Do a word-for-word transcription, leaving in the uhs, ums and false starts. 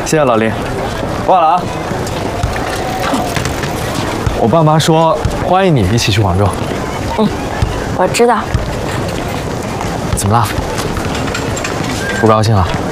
谢谢老林，挂了啊。我爸妈说欢迎你一起去广州。 嗯，我知道。 怎么了？不高兴了？